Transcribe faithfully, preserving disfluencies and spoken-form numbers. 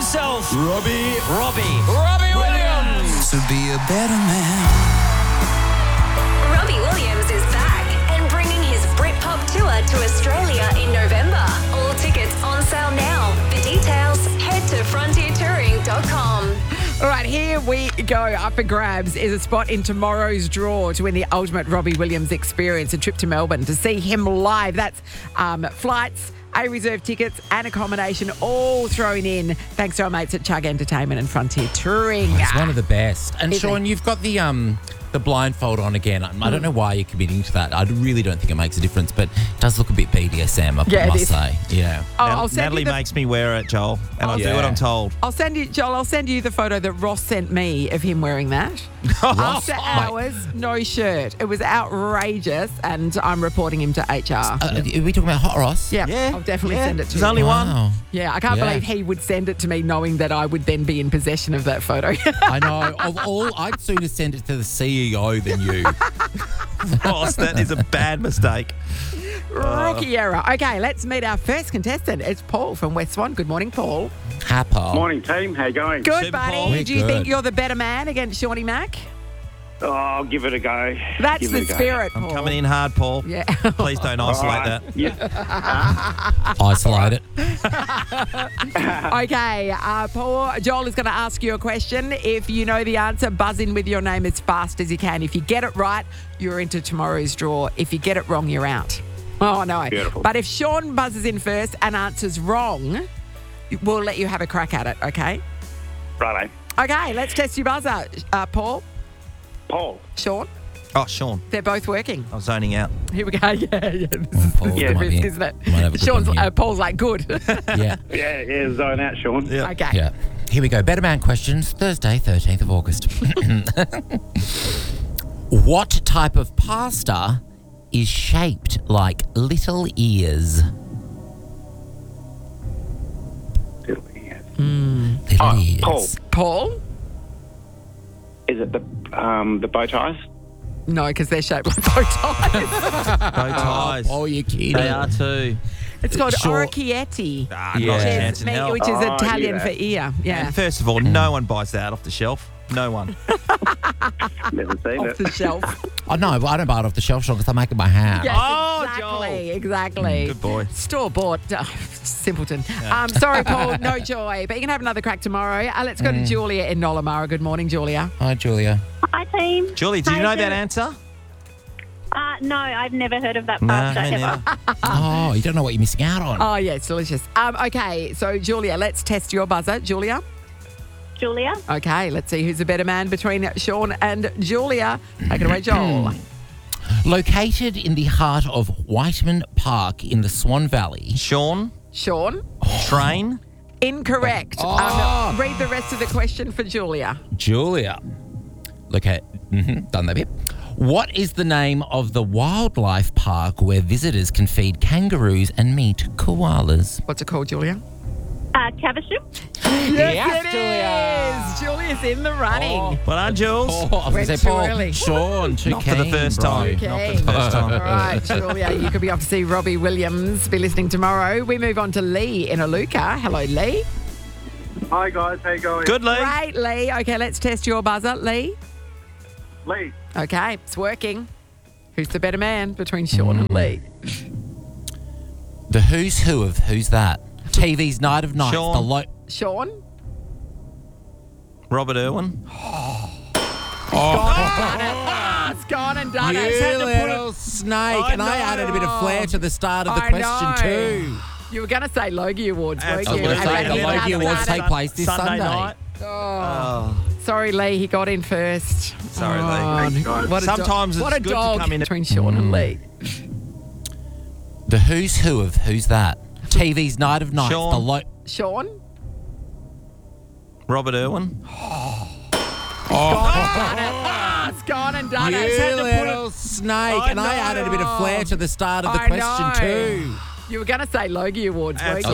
himself, Robbie. Robbie. Robbie Williams. To be a better man. Robbie Williams is back and bringing his Britpop tour to Australia in November. All tickets on sale now. For details, head to frontier touring dot com. All right, here we go. Up for grabs is a spot in tomorrow's draw to win the ultimate Robbie Williams experience, a trip to Melbourne to see him live. That's um, flights, A-reserve tickets and accommodation all thrown in thanks to our mates at Chug Entertainment and Frontier Touring. It's one of the best. And Is Sean, it? you've got the um the blindfold on again. I, I don't know why you're committing to that. I really don't think it makes a difference, but it does look a bit B D S M, I Yeah, it must is. say. Yeah. Oh, Nat- I'll send Natalie you the, makes me wear it, Joel, and I do Yeah. what I'm told. I'll send you, Joel, I'll send you the photo that Ross sent me of him wearing that. After hours, no shirt. It was outrageous, and I'm reporting him to H R. Uh, Are we talking about Hot Ross? yeah, Yeah, I'll definitely yeah. send it to There's you. only one. Wow. Yeah, I can't Yeah. believe he would send it to me knowing that I would then be in possession of that photo. I know. Of all, I'd sooner send it to the C E O than you. Ross, that is a bad mistake. Rookie error. Okay, let's meet our first contestant. It's Paul from West Swan. Good morning, Paul. Happy. Morning, team. How you going? Good, Super buddy. Paul. We're Do you think good. you're the better man against Shawnee Mac? Oh, I'll give it a go. That's Give the it a go. spirit, I'm Paul. coming in hard, Paul. Yeah. Please don't isolate that. Yeah. Isolate it. Okay, uh, Paul, Joel is going to ask you a question. If you know the answer, buzz in with your name as fast as you can. If you get it right, you're into tomorrow's draw. If you get it wrong, you're out. Oh, no. Beautiful. But if Sean buzzes in first and answers wrong, we'll let you have a crack at it, okay? Righto. Okay, let's test your buzzer. Uh, Paul, Paul. Sean, Oh, Sean, they're both working. I'm zoning out. Here we go. Yeah, yeah. This Oh, is, Paul, this is yeah, the might risk, be- isn't it? might have a good Sean's, one here. uh, Paul's like, good. Yeah. Yeah, yeah, zone out, Sean. Yeah. Okay. Yeah. Here we go. Better Man questions, Thursday, thirteenth of August. What type of pasta is shaped like little ears? Little ears. Little Oh, ears. Paul. Paul? Is it the um the bow ties? No, because they're shaped like bow ties. Bow ties. Oh, you kidding? They are too. It's called Sure. orecchietti, Ah, Yeah. not a which chance is, in me- hell. which is Oh, Italian yeah. for ear. Yeah, And first of all, no one buys that off the shelf. No one. Never seen off it. the shelf. Oh, no, I don't buy it off the shelf, Sean, because I make it by hand. Yes, Oh, exactly, exactly. Good boy. Store bought, oh, simpleton. Um, sorry, Paul, no joy, but you can have another crack tomorrow. Uh, let's go to Julia in Nollamara. Good morning, Julia. Hi, Julia. Hi, team. Julie, do you Hi, know Julie. that answer? Uh, no, I've never heard of that Nah, pasta me ever. neither. Oh, you don't know what you're missing out on. Oh yeah, it's delicious. Um, okay, so Julia, let's test your buzzer, Julia. Julia? Okay, let's see who's the better man between Sean and Julia. Take it away, Joel. Located in the heart of Whiteman Park in the Swan Valley. Sean, Sean, train. incorrect. Oh. Um, read the rest of the question for Julia. Julia. Look at, mhm, done that bit. What is the name of the wildlife park where visitors can feed kangaroos and meet koalas? What's it called, Julia? Uh, Caversham? Yes, it is. Julia's in the running. Well done, Jules. Oh, I was going Went to too say, Paul, early. Sean, too Not for the keen, first bro. time. Okay. Not for the first All time. right, Julia, you could be off to see Robbie Williams. Be listening tomorrow. We move on to Lee in Aluka. Hello, Lee. Hi guys, how you going? Good, Lee. Great, Lee. Okay, let's test your buzzer, Lee. Lee. Okay, it's working. Who's the better man between Sean and Lee? The who's who of who's that? T V's Night of Nights. Sean. The lo- Sean? Robert Irwin. Ah, it's gone and done. you it. Had to put it- little snake. I and I added a bit of flair to the start of the I question know. too. You were going to say Logie Awards, weren't I you? was gonna And say, then the you Logie had Awards started- take place this Sunday. night. Oh. Sorry, Lee. He got in first. Sorry, Lee. Oh, Thanks, guys. what a Sometimes dog. What it's a good to dog come in- between Sean and Lee. The who's who of who's that? T V's Night of Nights. Sean. The lo- Sean? Robert Irwin. Ah, it's gone and done. you it. Had to put it- little snake. I and I added a bit of know. flair to the start of the I question know. too. You were going to say Logie Awards, weren't Absolutely.